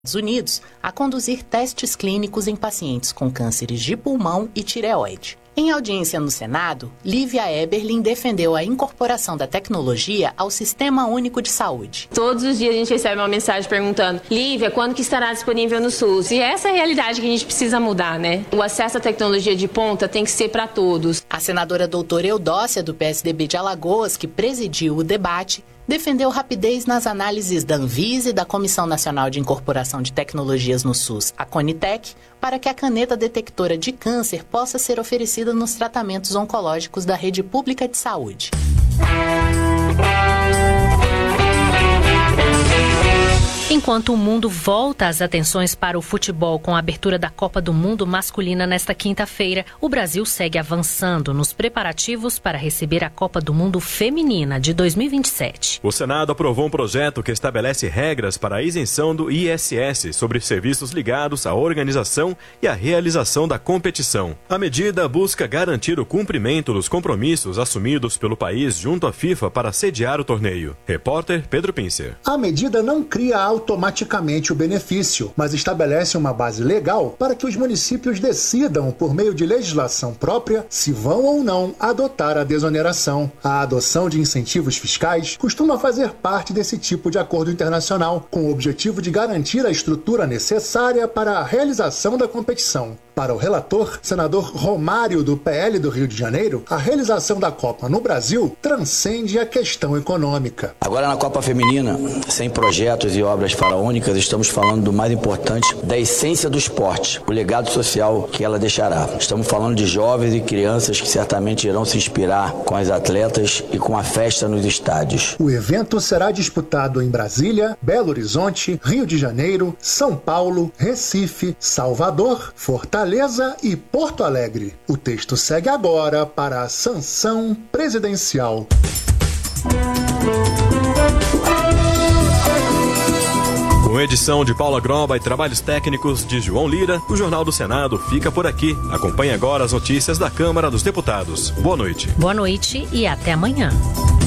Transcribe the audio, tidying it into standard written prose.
Estados Unidos a conduzir testes clínicos em pacientes com cânceres de pulmão e tireoide. Em audiência no Senado, Lívia Eberlin defendeu a incorporação da tecnologia ao Sistema Único de Saúde. Todos os dias a gente recebe uma mensagem perguntando: Lívia, quando que estará disponível no SUS? E essa é a realidade que a gente precisa mudar, né? O acesso à tecnologia de ponta tem que ser para todos. A senadora doutora Eudócia, do PSDB de Alagoas, que presidiu o debate, defendeu rapidez nas análises da Anvisa e da Comissão Nacional de Incorporação de Tecnologias no SUS, a Conitec, para que a caneta detectora de câncer possa ser oferecida nos tratamentos oncológicos da rede pública de saúde. Enquanto o mundo volta as atenções para o futebol com a abertura da Copa do Mundo masculina nesta quinta-feira, o Brasil segue avançando nos preparativos para receber a Copa do Mundo feminina de 2027. O Senado aprovou um projeto que estabelece regras para a isenção do ISS sobre serviços ligados à organização e à realização da competição. A medida busca garantir o cumprimento dos compromissos assumidos pelo país junto à FIFA para sediar o torneio. Repórter Pedro Pincer. A medida não cria automaticamente o benefício, mas estabelece uma base legal para que os municípios decidam, por meio de legislação própria, se vão ou não adotar a desoneração. A adoção de incentivos fiscais costuma fazer parte desse tipo de acordo internacional, com o objetivo de garantir a estrutura necessária para a realização da competição. Para o relator, senador Romário, do PL do Rio de Janeiro, a realização da Copa no Brasil transcende a questão econômica. Agora, na Copa Feminina, sem projetos e obras faraônicas, estamos falando do mais importante, da essência do esporte, o legado social que ela deixará. Estamos falando de jovens e crianças que certamente irão se inspirar com as atletas e com a festa nos estádios. O evento será disputado em Brasília, Belo Horizonte, Rio de Janeiro, São Paulo, Recife, Salvador, Fortaleza e Porto Alegre. O texto segue agora para a sanção presidencial. Com edição de Paula Groba e trabalhos técnicos de João Lira, o Jornal do Senado fica por aqui. Acompanhe agora as notícias da Câmara dos Deputados. Boa noite. Boa noite e até amanhã.